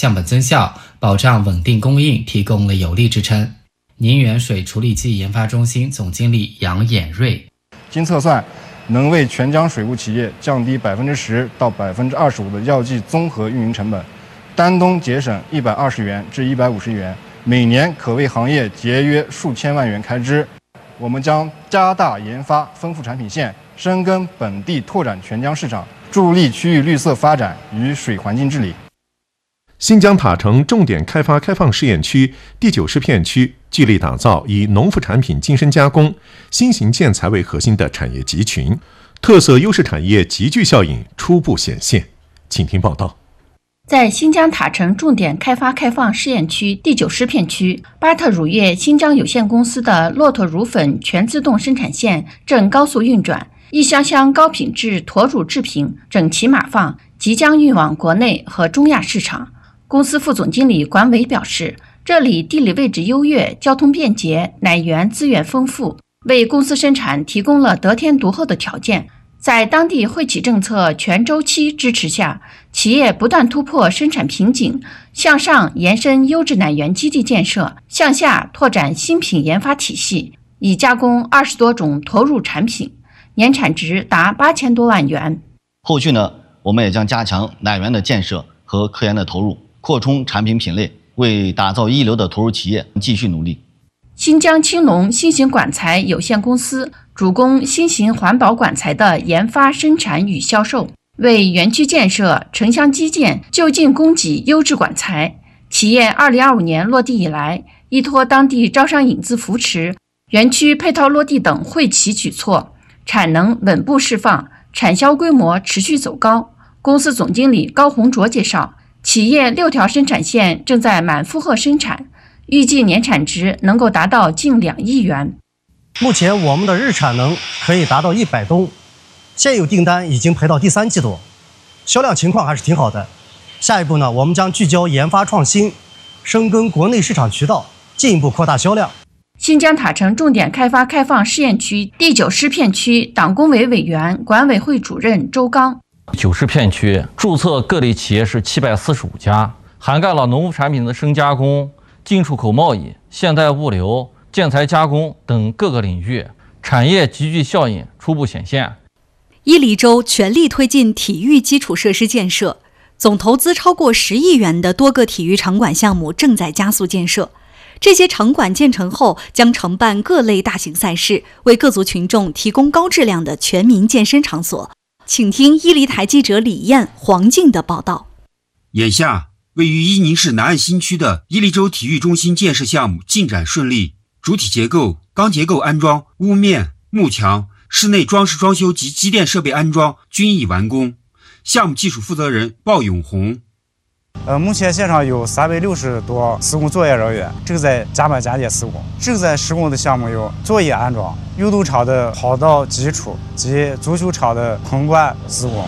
降本增效，保障稳定供应提供了有力支撑。宁远水处理剂研发中心总经理杨衍瑞， 经测算，能为全江水务企业降低10%到25%的药剂综合运营成本，单东节省120元至150元，每年可为行业节约数千万元开支。我们将加大研发，丰富产品线，深耕本地，拓展全江市场，助力区域绿色发展与水环境治理。 新疆塔城重点开发开放试验区第90片区聚力打造以农副产品精深加工、新型建材为核心的产业集群，特色优势产业集聚效应初步显现。请听报道。 在新疆塔城重点开发开放试验区第90片区，巴特乳业新疆有限公司的骆驼乳粉全自动生产线正高速运转，一箱箱高品质驼乳制品整齐码放，即将运往国内和中亚市场。公司副总经理管伟表示，这里地理位置优越，交通便捷，奶源资源丰富，为公司生产提供了得天独厚的条件。在当地惠企政策全周期支持下，企业不断突破生产瓶颈，向上延伸优质奶源基地建设，向下拓展新品研发体系，已加工20多种驼乳产品，年产值达8000多万元。 后续呢，我们也将加强奶源的建设和科研的投入，扩充产品品类，为打造一流的驼乳企业继续努力。 新疆青龙新型管材有限公司主攻新型环保管材的研发、生产与销售，为园区建设、城乡基建就近供给优质管材。企业2025年落地以来，依托当地招商引资扶持、园区配套落地等惠企举措，产能稳步释放，产销规模持续走高。公司总经理高洪卓介绍，企业6条生产线正在满负荷生产，预计年产值能够达到近2亿元。 目前我们的日产能可以达到100吨，现有订单已经排到第3季度，销量情况还是挺好的。下一步呢，我们将聚焦研发创新，深耕国内市场渠道，进一步扩大销量。 新疆塔城重点开发开放试验区第90片区党工委委员、管委会主任周刚。 90片区注册各类企业是745家，涵盖了农副产品的深加工、进出口贸易、现代物流、建材加工等各个领域，产业集聚效应初步显现。 伊犁州全力推进体育基础设施建设，总投资超过10亿元的多个体育场馆项目正在加速建设。这些场馆建成后，将承办各类大型赛事，为各族群众提供高质量的全民健身场所。请听伊犁台记者李艳、黄静的报道。 眼下，位于伊宁市南岸新区的伊犁州体育中心建设项目进展顺利，主体结构、钢结构安装、屋面、幕墙、室内装饰装修及机电设备安装均已完工。项目技术负责人鲍永红。 目前现场有360多施工作业人员正在加班加点施工。正在施工的项目有作业安装、运动场的跑道基础及足球场的棚冠施工。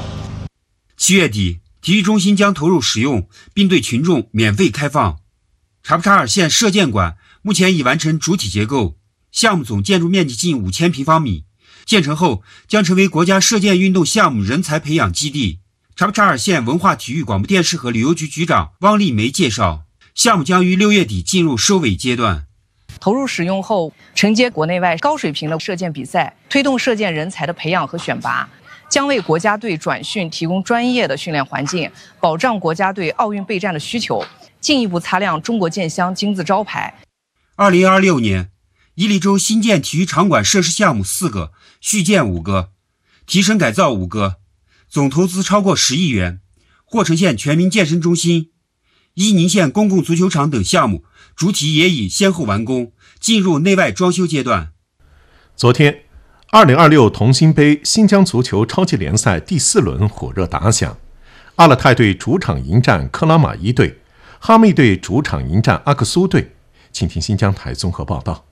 7月底，体育中心将投入使用，并对群众免费开放。察布查尔县射箭馆目前已完成主体结构，项目总建筑面积近5000平方米，建成后将成为国家射箭运动项目人才培养基地。察布查尔县文化体育广播电视和旅游局局长汪丽梅介绍，项目将于6月底进入收尾阶段。 投入使用后，承接国内外高水平的射箭比赛，推动射箭人才的培养和选拔，将为国家队转训提供专业的训练环境，保障国家队奥运备战的需求，进一步擦亮中国箭乡金字招牌。 2026年，伊犁州新建体育场馆设施项目4个，续建5个，提升改造5个，总投资超过10亿元。霍城县全民健身中心、伊宁县公共足球场等项目主体也已先后完工，进入内外装修阶段。 昨天2026同心杯新疆足球超级联赛第4轮火热打响，阿勒泰队主场迎战克拉玛依队，哈密队主场迎战阿克苏队。请听新疆台综合报道。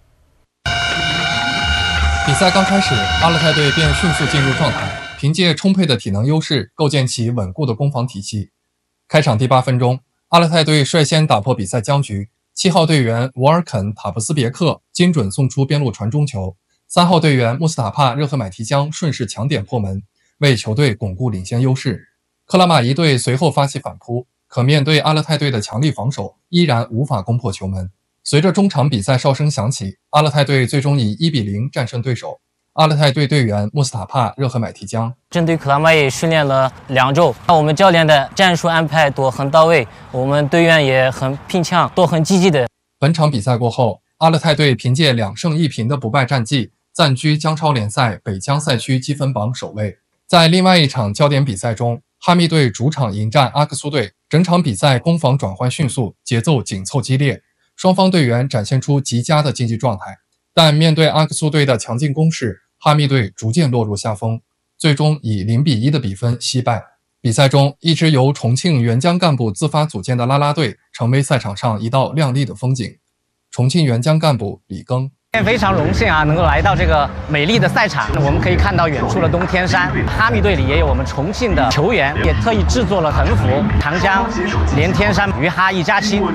比赛刚开始，阿勒泰队便迅速进入状态，凭借充沛的体能优势，构建起稳固的攻防体系。开场第8分钟，阿勒泰队率先打破比赛僵局，7号队员沃尔肯·塔布斯别克精准送出边路传中球，3号队员穆斯塔帕·热赫买提江顺势抢点破门，为球队巩固领先优势。克拉玛依队随后发起反扑， 可面对阿勒泰队的强力防守，依然无法攻破球门。随着中场比赛哨声响起，阿勒泰队最终以1-0战胜对手。阿勒泰队队员穆斯塔帕·热赫买提江： 针对克拉玛依训练了2周，我们教练的战术安排都很到位，我们队员也很拼抢，都很积极的。 本场比赛过后，阿勒泰队凭借2胜1平的不败战绩，暂居江超联赛北江赛区积分榜首位。在另外一场焦点比赛中，哈密队主场迎战阿克苏队，整场比赛攻防转换迅速，节奏紧凑激烈，双方队员展现出极佳的竞技状态。但面对阿克苏队的强劲攻势，哈密队逐渐落入下风，最终以0-1的比分惜败。比赛中，一支由重庆援疆干部自发组建的啦啦队，成为赛场上一道亮丽的风景。重庆援疆干部李庚： 非常荣幸能够来到这个美丽的赛场。我们可以看到远处的东天山，哈密队里也有我们重庆的球员，也特意制作了横幅“长江连天山，与哈一家亲”。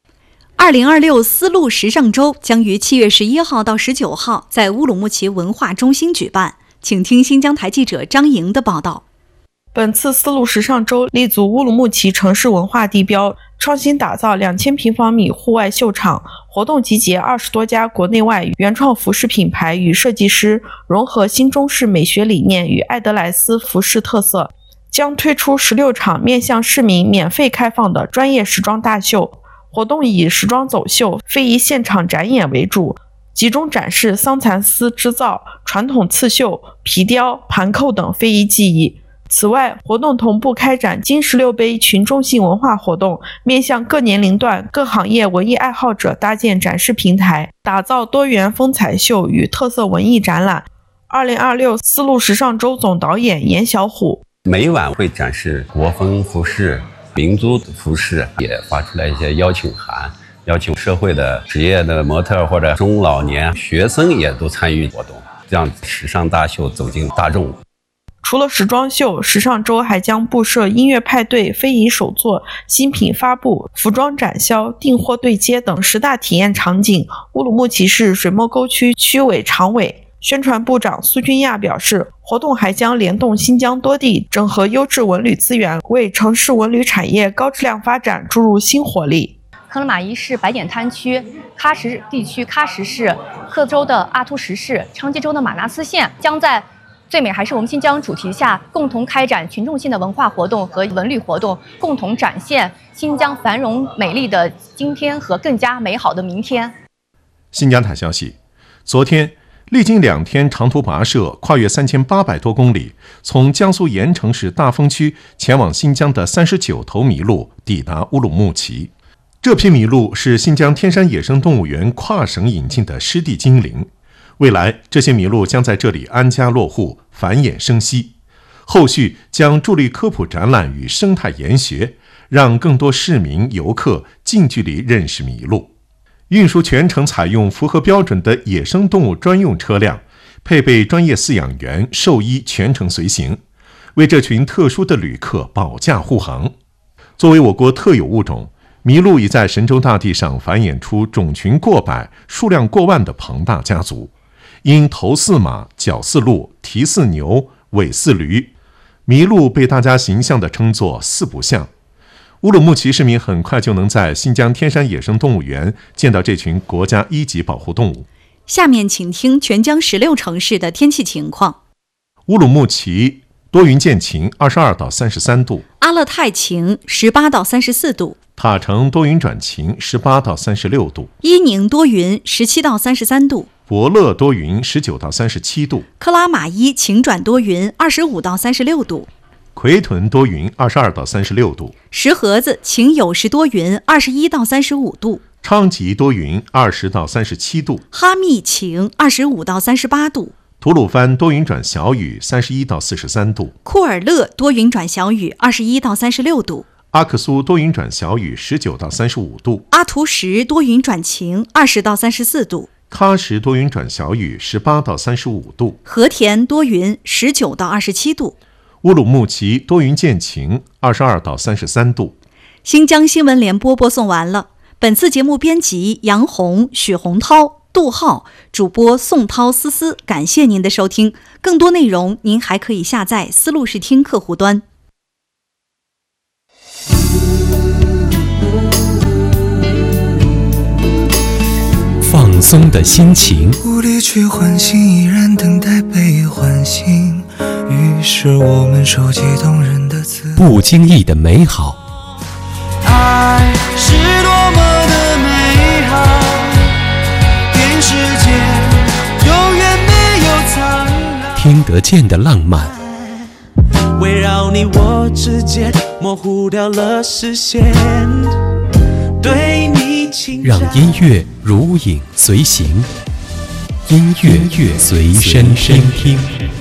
2026丝路时尚周将于7月11号到19号在乌鲁木齐文化中心举办，请听新疆台记者张莹的报道。 本次丝路时尚周立足乌鲁木齐城市文化地标，创新打造2000平方米户外秀场，活动集结20多家国内外原创服饰品牌与设计师，融合新中式美学理念与艾德莱斯服饰特色，将推出16场面向市民免费开放的专业时装大秀。活动以时装走秀、非遗现场展演为主，集中展示桑蚕丝织造、传统刺绣、皮雕、盘扣等非遗技艺。此外，活动同步开展金16杯群众性文化活动，面向各年龄段、各行业文艺爱好者搭建展示平台，打造多元风采秀与特色文艺展览。2026丝路时尚周总导演严小虎： 每晚会展示国风服饰、民族服饰，也发出来一些邀请函，邀请社会的职业的模特或者中老年学生也都参与活动，让时尚大秀走进大众。 除了时装秀，时尚周还将布设音乐派对、非遗手作、新品发布、服装展销、订货对接等10大体验场景。乌鲁木齐市水墨沟区区委常委、宣传部长苏军亚表示，活动还将联动新疆多地，整合优质文旅资源，为城市文旅产业高质量发展注入新活力。 克拉玛依市白点滩区、喀什地区喀什市、克州的阿图什市、昌吉州的马纳斯县将在最美还是我们新疆主题下，共同开展群众性的文化活动和文旅活动，共同展现新疆繁荣美丽的今天和更加美好的明天。 新疆台消息，昨天历经2天长途跋涉，跨越3800多公里，从江苏盐城市大丰区前往新疆的39头麋鹿抵达乌鲁木齐。这批麋鹿是新疆天山野生动物园跨省引进的湿地精灵。未来，这些麋鹿将在这里安家落户，繁衍生息。后续将助力科普展览与生态研学，让更多市民游客近距离认识麋鹿。运输全程采用符合标准的野生动物专用车辆，配备专业饲养员、兽医全程随行，为这群特殊的旅客保驾护航。作为我国特有物种，麋鹿已在神州大地上繁衍出种群过百、数量过万的庞大家族。因头似马、脚似鹿、蹄似牛、尾似驴，麋鹿被大家形象地称作四不像。乌鲁木齐市民很快就能在新疆天山野生动物园见到这群国家1级保护动物。 下面请听全疆16城市的天气情况。 乌鲁木齐多云见晴，22到33度； 阿勒泰晴，18到34度； 塔城多云转晴，18到36度； 伊宁多云，17到33度； 博乐多云，19到37度； 克拉玛依晴转多云，25到36度； 奎屯多云，22到36度； 石河子晴有时多云，21到35度； 昌吉多云，20到37度； 哈密晴，25到38度； 吐鲁番多云转小雨，31到43度； 库尔勒多云转小雨，21到36度； 阿克苏多云转小雨，19到35度； 阿图什多云转晴，20到34度； 喀什多云转小雨，18到35度； 和田多云，19到27度； 乌鲁木齐多云见晴，22到33度。 新疆新闻联播播送完了。本次节目编辑杨红、许洪涛、杜浩，主播宋涛、思思。感谢您的收听，更多内容您还可以下载丝路视听客户端。 松的心情。 无力去唤醒，依然等待被唤醒。于是我们收集动人的词， 不经意的美好。 爱是多么的美好，全世界永远没有灿烂。 听得见的浪漫， 围绕你我之间，模糊掉了视线。对你轻让音乐如影随形，音乐随身听。